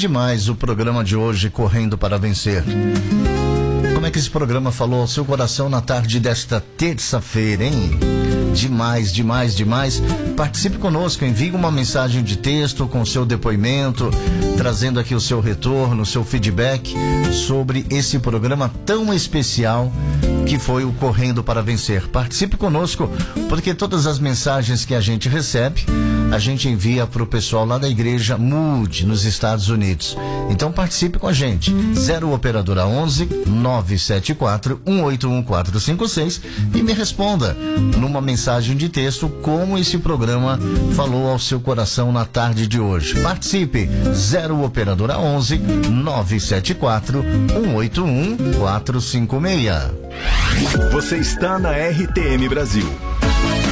demais o programa de hoje, Correndo para Vencer. Como é que esse programa falou ao seu coração na tarde desta terça-feira, hein? Demais, demais, demais. Participe conosco, envie uma mensagem de texto com seu depoimento, trazendo aqui o seu retorno, o seu feedback sobre esse programa tão especial que foi o Correndo para Vencer. Participe conosco, porque todas as mensagens que a gente recebe, a gente envia para o pessoal lá da igreja Mood, nos Estados Unidos. Então participe com a gente. 0 operadora 11 974 181 456 e me responda numa mensagem de texto como esse programa falou ao seu coração na tarde de hoje. Participe. 0 operadora 11 974 181 456. Você está na RTM Brasil.